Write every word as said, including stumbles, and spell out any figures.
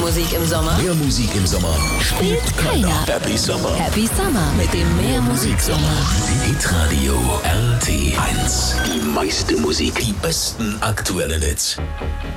Musik im Sommer? Mehr Musik im Sommer Spielt keiner. Happy Summer. Happy Summer mit dem Mehr Musik Sommer. Hitradio R T eins. Die meiste Musik, die besten aktuellen Hits.